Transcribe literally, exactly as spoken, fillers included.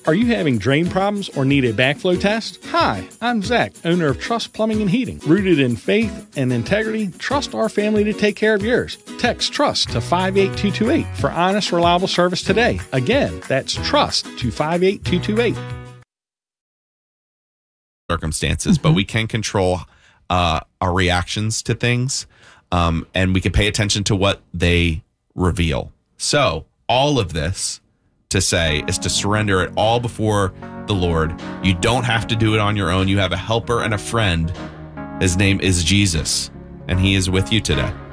Are you having drain problems or need a backflow test? Hi, I'm Zach, owner of Trust Plumbing and Heating. Rooted in faith and integrity, trust our family to take care of yours. Text TRUST to five eight two two eight for honest, reliable service today. Again, that's TRUST to five eight two two eight. Circumstances, but we can control uh, our reactions to things, um, and we can pay attention to what they reveal. So all of this to say is to surrender it all before the Lord. You don't have to do it on your own. You have a helper and a friend. His name is Jesus, and he is with you today.